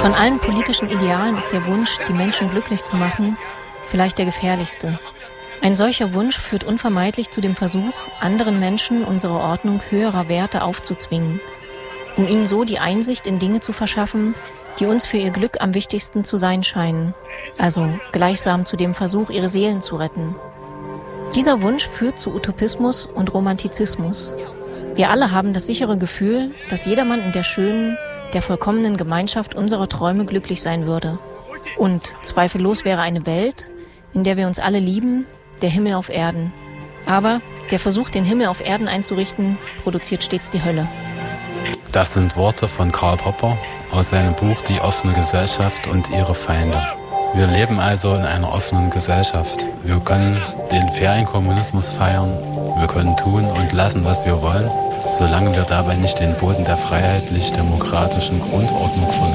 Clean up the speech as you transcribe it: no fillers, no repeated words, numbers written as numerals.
Von allen politischen Idealen ist der Wunsch, die Menschen glücklich zu machen, vielleicht der gefährlichste. Ein solcher Wunsch führt unvermeidlich zu dem Versuch, anderen Menschen unsere Ordnung höherer Werte aufzuzwingen, um ihnen so die Einsicht in Dinge zu verschaffen, die uns für ihr Glück am wichtigsten zu sein scheinen, also gleichsam zu dem Versuch, ihre Seelen zu retten. Dieser Wunsch führt zu Utopismus und Romantizismus. Wir alle haben das sichere Gefühl, dass jedermann in der schönen, der vollkommenen Gemeinschaft unserer Träume glücklich sein würde. Und zweifellos wäre eine Welt, in der wir uns alle lieben, der Himmel auf Erden. Aber der Versuch, den Himmel auf Erden einzurichten, produziert stets die Hölle. Das sind Worte von Karl Popper aus seinem Buch Die offene Gesellschaft und ihre Feinde. Wir leben also in einer offenen Gesellschaft. Wir können den Ferienkommunismus feiern, wir können tun und lassen, was wir wollen, solange wir dabei nicht den Boden der freiheitlich-demokratischen Grundordnung verlassen.